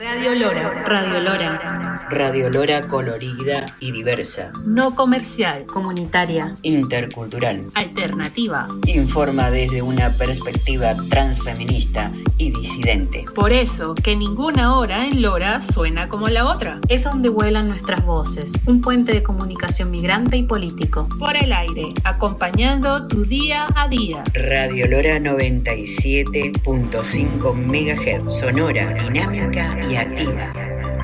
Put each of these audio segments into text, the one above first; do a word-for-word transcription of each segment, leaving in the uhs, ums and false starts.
Radio Lora. Radio Lora. Radio Lora colorida y diversa. No comercial. Comunitaria. Intercultural. Alternativa. Informa desde una perspectiva transfeminista y disidente. Por eso, que ninguna hora en Lora suena como la otra. Es donde vuelan nuestras voces. Un puente de comunicación migrante y político. Por el aire, acompañando tu día a día. Radio Lora noventa y siete punto cinco megahertz. Sonora, dinámica y activa.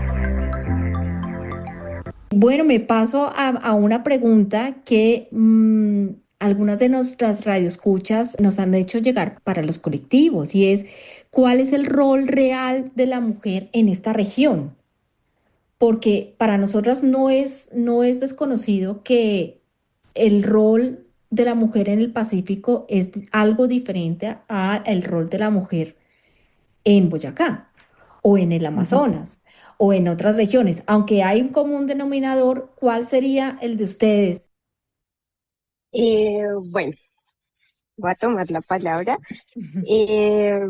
Bueno, me paso a, a una pregunta que mmm, algunas de nuestras radioescuchas nos han hecho llegar para los colectivos, y es: ¿cuál es el rol real de la mujer en esta región? Porque para nosotras no es, no es desconocido que el rol de la mujer en el Pacífico es algo diferente al rol de la mujer en Boyacá o en el Amazonas o en otras regiones. Aunque hay un común denominador, ¿cuál sería el de ustedes? Eh, bueno, voy a tomar la palabra. Eh,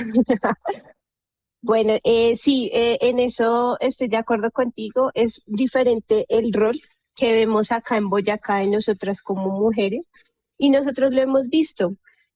bueno, eh, sí, eh, en eso estoy de acuerdo contigo. Es diferente el rol que vemos acá en Boyacá en nosotras como mujeres, y nosotros lo hemos visto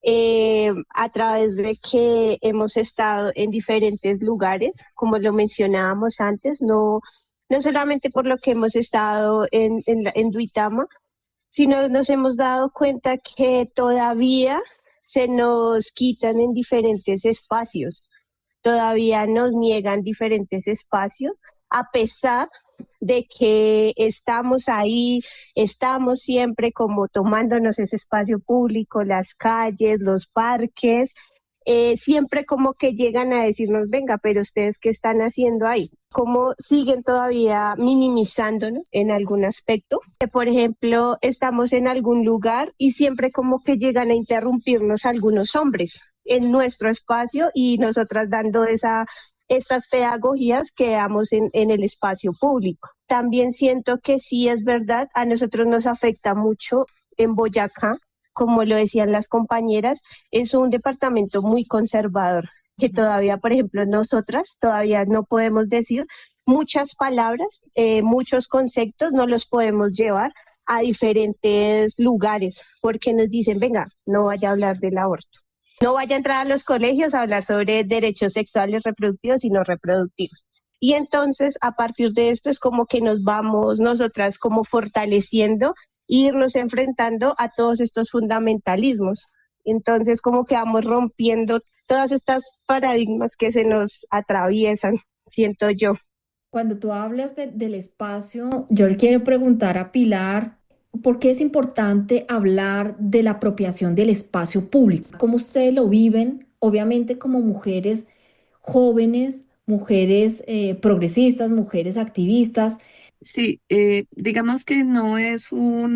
eh, a través de que hemos estado en diferentes lugares, como lo mencionábamos antes, no, no solamente por lo que hemos estado en, en, la- en Duitama, sino nos hemos dado cuenta que todavía se nos quitan en diferentes espacios, todavía nos niegan diferentes espacios, a pesar de que estamos ahí, estamos siempre como tomándonos ese espacio público, las calles, los parques, eh, siempre como que llegan a decirnos: venga, pero ustedes qué están haciendo ahí, cómo siguen todavía minimizándonos en algún aspecto. Que, por ejemplo, estamos en algún lugar y siempre como que llegan a interrumpirnos algunos hombres en nuestro espacio, y nosotras dando esa, estas pedagogías que damos en, en el espacio público. También siento que sí es verdad, a nosotros nos afecta mucho en Boyacá, como lo decían las compañeras, es un departamento muy conservador, que todavía, por ejemplo, nosotras todavía no podemos decir muchas palabras, eh, muchos conceptos, no los podemos llevar a diferentes lugares, porque nos dicen: venga, no vaya a hablar del aborto. No vaya a entrar a los colegios a hablar sobre derechos sexuales reproductivos y no reproductivos. Y entonces, a partir de esto, es como que nos vamos nosotras como fortaleciendo e irnos enfrentando a todos estos fundamentalismos. Entonces, como que vamos rompiendo todas estas paradigmas que se nos atraviesan, siento yo. Cuando tú hablas de- del espacio, yo le quiero preguntar a Pilar, ¿por qué es importante hablar de la apropiación del espacio público? ¿Cómo ustedes lo viven? Obviamente como mujeres jóvenes, mujeres eh, progresistas, mujeres activistas. Sí, eh, digamos que no es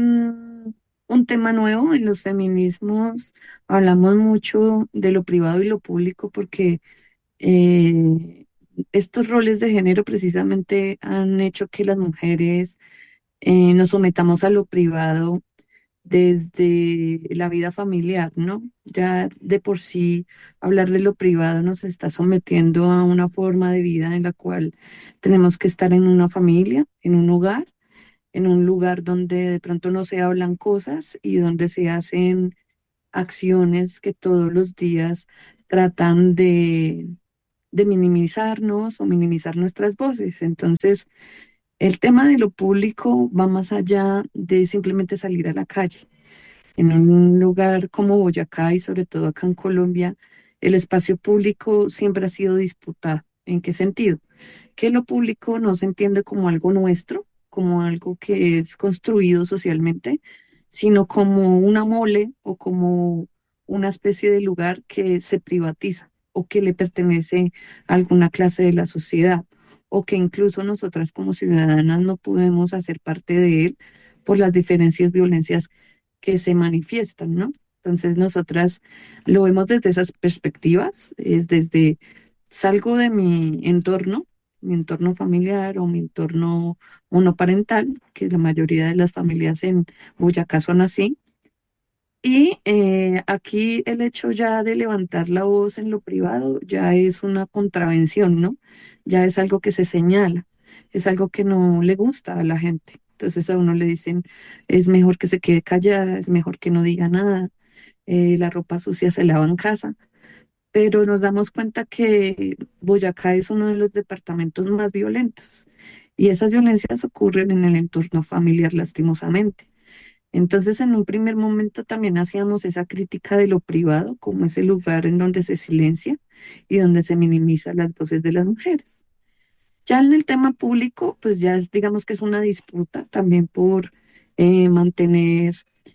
un, un tema nuevo. En los feminismos hablamos mucho de lo privado y lo público porque eh, estos roles de género precisamente han hecho que las mujeres eh, nos sometamos a lo privado desde la vida familiar, ¿no? Ya de por sí hablar de lo privado nos está sometiendo a una forma de vida en la cual tenemos que estar en una familia, en un hogar, en un lugar donde de pronto no se hablan cosas y donde se hacen acciones que todos los días tratan de, de minimizarnos o minimizar nuestras voces. Entonces, el tema de lo público va más allá de simplemente salir a la calle. En un lugar como Boyacá y sobre todo acá en Colombia, el espacio público siempre ha sido disputado. ¿En qué sentido? Que lo público no se entiende como algo nuestro, como algo que es construido socialmente, sino como una mole o como una especie de lugar que se privatiza o que le pertenece a alguna clase de la sociedad, o que incluso nosotras como ciudadanas no podemos hacer parte de él por las diferencias, violencias que se manifiestan, ¿no? Entonces nosotras lo vemos desde esas perspectivas, es desde salgo de mi entorno, mi entorno familiar o mi entorno monoparental, que la mayoría de las familias en Boyacá son así, Y eh, aquí el hecho ya de levantar la voz en lo privado ya es una contravención, ¿no? Ya es algo que se señala, es algo que no le gusta a la gente. Entonces a uno le dicen, es mejor que se quede callada, es mejor que no diga nada, eh, la ropa sucia se lava en casa. Pero nos damos cuenta que Boyacá es uno de los departamentos más violentos y esas violencias ocurren en el entorno familiar lastimosamente. Entonces, en un primer momento también hacíamos esa crítica de lo privado como ese lugar en donde se silencia y donde se minimizan las voces de las mujeres. Ya en el tema público, pues ya es, digamos que es una disputa también por eh, mantener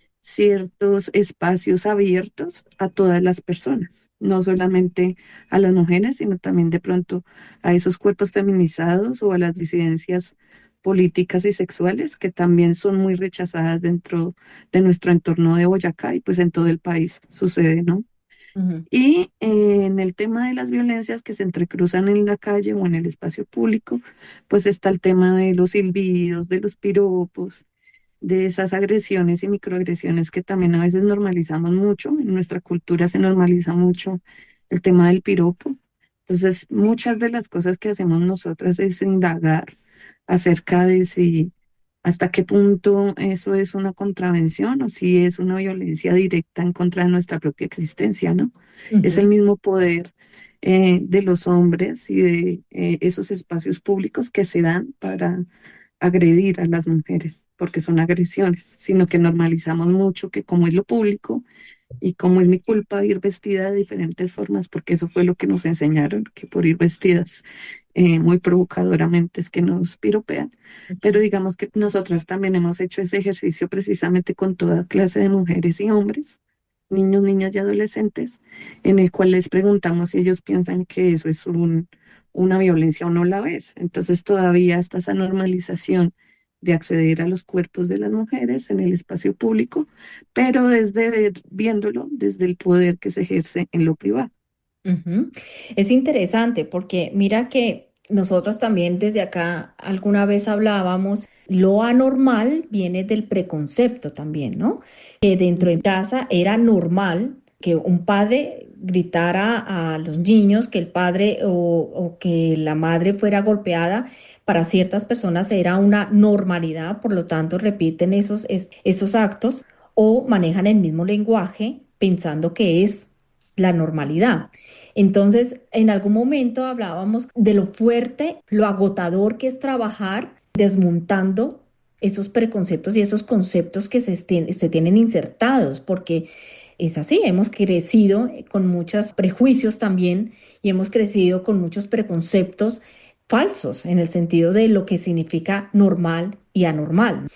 ciertos espacios abiertos a todas las personas, no solamente a las mujeres, sino también de pronto a esos cuerpos feminizados o a las disidencias políticas y sexuales que también son muy rechazadas dentro de nuestro entorno de Boyacá y pues en todo el país sucede, ¿no? Ujú. Y eh, en el tema de las violencias que se entrecruzan en la calle o en el espacio público, pues está el tema de los silbidos, de los piropos, de esas agresiones y microagresiones que también a veces normalizamos mucho. En nuestra cultura se normaliza mucho el tema del piropo. Entonces, muchas de las cosas que hacemos nosotras es indagar acerca de si hasta qué punto eso es una contravención o si es una violencia directa en contra de nuestra propia existencia, ¿no? Es el Ujú. mismo poder eh, de los hombres y de eh, esos espacios públicos que se dan para agredir a las mujeres, porque son agresiones, sino que normalizamos mucho que como es lo público y como es mi culpa ir vestida de diferentes formas, porque eso fue lo que nos enseñaron, que por ir vestidas eh, muy provocadoramente es que nos piropean, pero digamos que nosotras también hemos hecho ese ejercicio precisamente con toda clase de mujeres y hombres, niños, niñas y adolescentes, en el cual les preguntamos si ellos piensan que eso es un, una violencia o no la es. Entonces todavía está esa normalización de acceder a los cuerpos de las mujeres en el espacio público, pero desde viéndolo desde el poder que se ejerce en lo privado. Ujú. Es interesante porque mira que nosotros también desde acá alguna vez hablábamos, lo anormal viene del preconcepto también, ¿no? Que dentro de casa era normal que un padre gritara a los niños, que el padre o, o que la madre fuera golpeada. Para ciertas personas era una normalidad, por lo tanto repiten esos, es- esos actos o manejan el mismo lenguaje pensando que es la normalidad. Entonces, en algún momento hablábamos de lo fuerte, lo agotador que es trabajar desmontando esos preconceptos y esos conceptos que se, estén- se tienen insertados, porque es así, hemos crecido con muchos prejuicios también y hemos crecido con muchos preconceptos falsos en el sentido de lo que significa normal y anormal.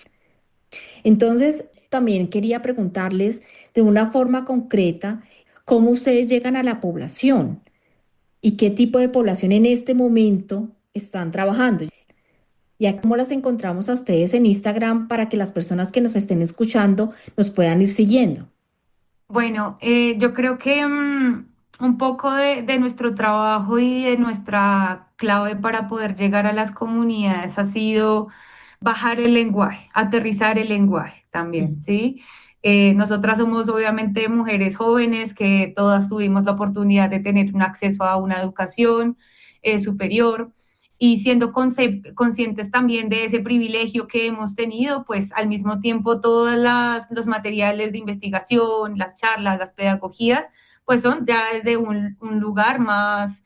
Entonces, también quería preguntarles de una forma concreta cómo ustedes llegan a la población y qué tipo de población en este momento están trabajando. Ya cómo las encontramos a ustedes en Instagram para que las personas que nos estén escuchando nos puedan ir siguiendo. Bueno, eh, yo creo que mm, un poco de, de nuestro trabajo y de nuestra clave para poder llegar a las comunidades ha sido bajar el lenguaje, aterrizar el lenguaje también, ¿sí? Eh, nosotras somos obviamente mujeres jóvenes que todas tuvimos la oportunidad de tener un acceso a una educación eh, superior y siendo conce- conscientes también de ese privilegio que hemos tenido, pues al mismo tiempo todos los materiales de investigación, las charlas, las pedagogías, pues son ya desde un, un lugar más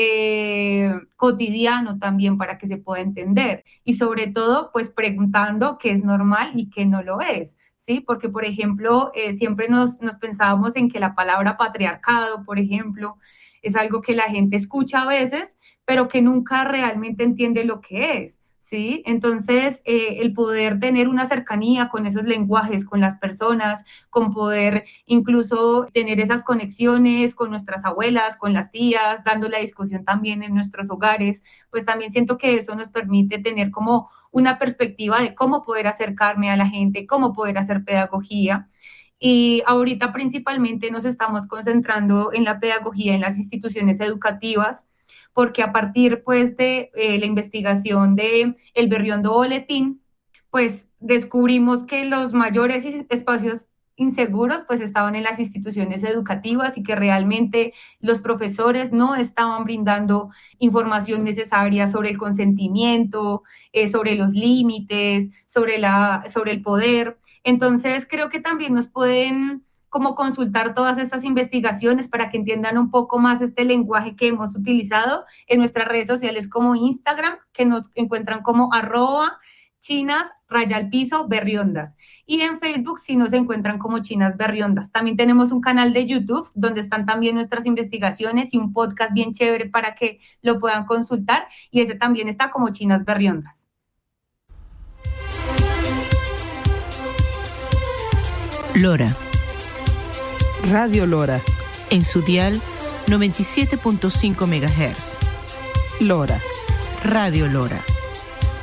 eh, cotidiano también para que se pueda entender y sobre todo pues preguntando qué es normal y qué no lo es. ¿Sí? Porque, por ejemplo, eh, siempre nos, nos pensábamos en que la palabra patriarcado, por ejemplo, es algo que la gente escucha a veces, pero que nunca realmente entiende lo que es. ¿Sí? Entonces, eh, el poder tener una cercanía con esos lenguajes, con las personas, con poder incluso tener esas conexiones con nuestras abuelas, con las tías, dando la discusión también en nuestros hogares, pues también siento que eso nos permite tener como una perspectiva de cómo poder acercarme a la gente, cómo poder hacer pedagogía. Y ahorita principalmente nos estamos concentrando en la pedagogía en las instituciones educativas, porque a partir pues de eh, la investigación de el Berriondo Boletín, pues descubrimos que los mayores espacios inseguros pues estaban en las instituciones educativas y que realmente los profesores no estaban brindando información necesaria sobre el consentimiento, eh, sobre los límites, sobre, la, sobre el poder. Entonces creo que también nos pueden como consultar todas estas investigaciones para que entiendan un poco más este lenguaje que hemos utilizado en nuestras redes sociales como Instagram, que nos encuentran como arroba chinas raya al piso berriondas, y en Facebook sí nos encuentran como Chinas Berriondas. También tenemos un canal de YouTube donde están también nuestras investigaciones y un podcast bien chévere para que lo puedan consultar, y ese también está como Chinas Berriondas. Lora. Radio Lora. En su dial noventa y siete punto cinco megahertz. Lora. Radio Lora.